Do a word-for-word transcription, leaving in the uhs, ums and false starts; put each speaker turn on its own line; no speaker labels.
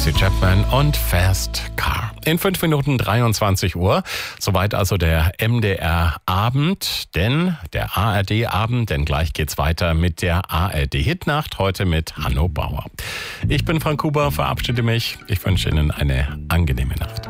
Tracy Chapman und Fast Car. In fünf Minuten dreiundzwanzig Uhr. Soweit also der M D R-Abend, denn der A R D-Abend, denn gleich geht's weiter mit der A R D-Hitnacht, heute mit Hanno Bauer. Ich bin Frank Huber, verabschiede mich. Ich wünsche Ihnen eine angenehme Nacht.